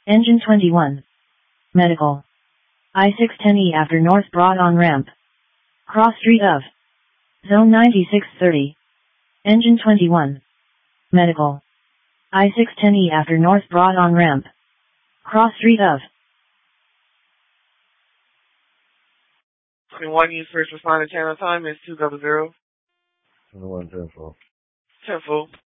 Engine 21. Medical. I-610E after North Broad on ramp. Cross street of. Zone 9630. Engine 21. Medical. I-610E after North Broad on ramp. Cross street of. 21 use first responder channel time is 200. 21 10-4. 10-4.